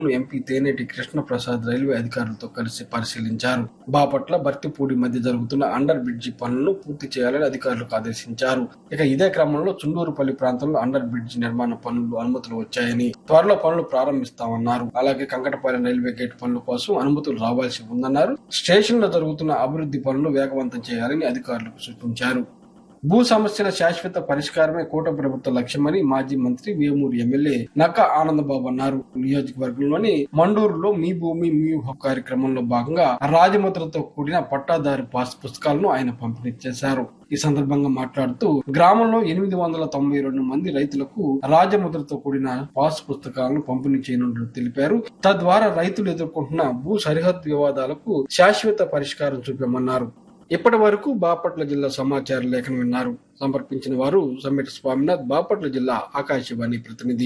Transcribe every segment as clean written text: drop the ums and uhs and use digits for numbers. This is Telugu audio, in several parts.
ఎంపీ తేనేటి కృష్ణప్రసాద్ రైల్వే అధికారులతో కలిసి పరిశీలించారు. బాపట్ల బర్తిపూడి మధ్య జరుగుతున్న అండర్ బ్రిడ్జి పనులను పూర్తి చేయాలని అధికారులకు ఆదేశించారు. ఇక ఇదే క్రమంలో చుండూరుపల్లి ప్రాంతంలో అండర్ బ్రిడ్జి నిర్మాణ పనులు అనుమతులు వచ్చాయని, త్వరలో పనులు ప్రారంభిస్తామన్నారు. అలాగే కంకటపాలెం రైల్వే గేట్ పనుల కోసం అనుమతులు రావాల్సి ఉందన్నారు. స్టేషన్ లో జరుగుతున్న అభివృద్ధి పనులు వేగవంతం చేయాలని అధికారులకు సూచించారు. భూ సమస్యల శాశ్వత పరిష్కారమే కూటమి ప్రభుత్వ లక్ష్యమని మాజీ మంత్రి వేమూరు ఎమ్మెల్యే నక్కా ఆనందబాబు అన్నారు. నియోజకవర్గంలోని మండూరులో మీ భూమి మీ హక్కు కార్యక్రమంలో భాగంగా రాజముద్రతో కూడిన పట్టాదారు పాస్ పుస్తకాలను ఆయన పంపిణీ చేశారు. ఈ సందర్భంగా మాట్లాడుతూ గ్రామంలో 892 మంది రైతులకు రాజముద్రతో కూడిన పాస్ పుస్తకాలను పంపిణీ చేయనున్నట్లు తెలిపారు. తద్వారా రైతులు ఎదుర్కొంటున్న భూ సరిహద్దు వివాదాలకు శాశ్వత పరిష్కారం చూపామన్నారు. ఇప్పటి వరకు బాపట్ల జిల్లా సమాచార లేఖను విన్నారు. సమర్పించిన వారు సమ్మెట స్వామినాథ్, బాపట్ల జిల్లా ఆకాశవాణి ప్రతినిధి.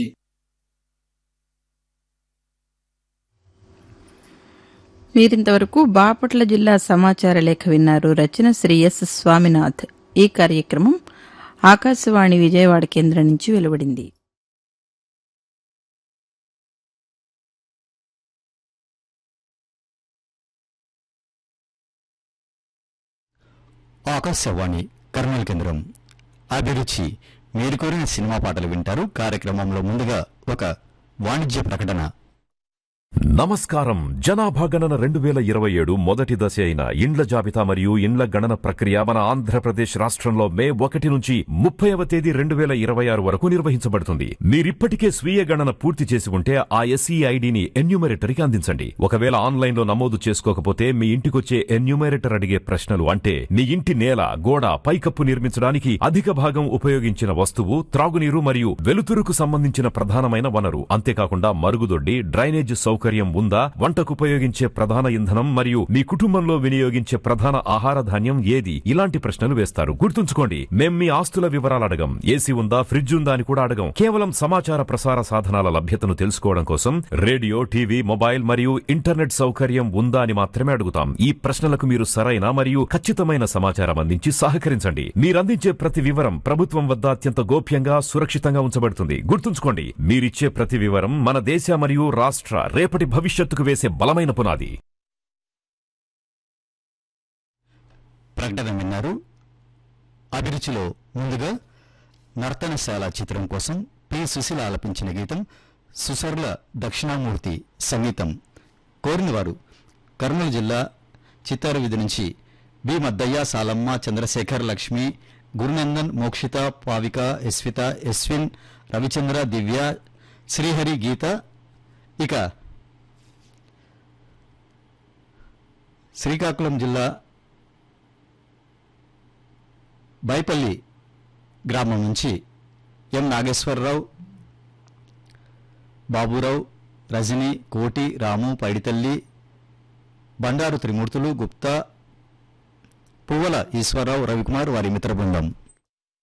మీరింతవరకు బాపట్ల జిల్లా సమాచార లేఖ విన్నారు. రచన శ్రీ ఎస్ స్వామినాథ్. ఈ కార్యక్రమం ఆకాశవాణి విజయవాడ కేంద్రం నుంచి వెలువడింది. ఆకాశవాణి కర్నూలు కేంద్రం. అభిరుచి, మీరు కోరిన సినిమా పాటలు వింటారు. కార్యక్రమంలో ముందుగా ఒక వాణిజ్య ప్రకటన. నమస్కారం. జనాభా గణన 2027 మొదటి దశ అయిన ఇండ్ల జాబితా మరియు ఇండ్ల గణన ప్రక్రియ మన ఆంధ్రప్రదేశ్ రాష్ట్రంలో మే 1 నుంచి 30వ తేదీ 2026 వరకు నిర్వహించబడుతుంది. మీరిప్పటికే స్వీయ గణన పూర్తి చేసి ఉంటే ఆ ఎస్ఈ ఐడిని ఎన్యూమరేటర్కి అందించండి. ఒకవేళ ఆన్లైన్లో నమోదు చేసుకోకపోతే మీ ఇంటికొచ్చే ఎన్యూమరేటర్ అడిగే ప్రశ్నలు అంటే మీ ఇంటి నేల, గోడ, పైకప్పు నిర్మించడానికి అధిక భాగం ఉపయోగించిన వస్తువు, త్రాగునీరు మరియు వెలుతురుకు సంబంధించిన ప్రధానమైన వనరు, అంతేకాకుండా మరుగుదొడ్డి, డ్రైనేజ్ సౌకర్యం ఉందా, వంటకు ఉపయోగించే ప్రధాన ఇంధనం మరియు మీ కుటుంబంలో వినియోగించే ప్రధాన ఆహార ధాన్యం ఏది, ఇలాంటి ప్రశ్నలు వేస్తారు. గుర్తుంచుకోండి, మేం మీ ఆస్తుల వివరాలు అడగం. ఏసీ ఉందా, ఫ్రిడ్జ్ ఉందా అని కూడా అడగం. కేవలం సమాచార ప్రసార సాధనాల లభ్యతను తెలుసుకోవడం కోసం రేడియో, టీవీ, మొబైల్ మరియు ఇంటర్నెట్ సౌకర్యం ఉందా అని మాత్రమే అడుగుతాం. ఈ ప్రశ్నలకు మీరు సరైన మరియు ఖచ్చితమైన సమాచారం అందించి సహకరించండి. మీరందించే ప్రతి వివరం ప్రభుత్వం వద్ద అత్యంత గోప్యంగా, సురక్షితంగా ఉంచబడుతుంది. గుర్తుంచుకోండి, మీరిచ్చే ప్రతి వివరం మన దేశ మరియు రాష్ట్ర రేపటి భవిష్యత్తుకు వేసే బలమైన పునాది. ప్రకటన విన్నారు. అభిరుచిలో ముందుగా నర్తనశాల చిత్రం కోసం పి. సుశీల ఆలపించిన గీతం, సుసర్ల దక్షిణామూర్తి సంగీతం. కోరినవారు కర్నూలు జిల్లా చిత్తారు వీధి నుంచి బి. మద్దయ్య, సాలమ్మ, చంద్రశేఖర్, లక్ష్మి, గురునందన్, మోక్షిత, పావిక, యశ్విత, యశ్విన్, రవిచంద్ర, దివ్య, శ్రీహరి, గీత. ఇక శ్రీకాకుళం జిల్లా బైపల్లి గ్రామం నుంచి ఎం. నాగేశ్వరరావు, బాబురావు, రజని, కోటి, రాము, పైడితల్లి, బండారు త్రిమూర్తులు, గుప్తా, పువ్వల ఈశ్వరరావు, రవికుమార్, వారి మిత్ర బృందం.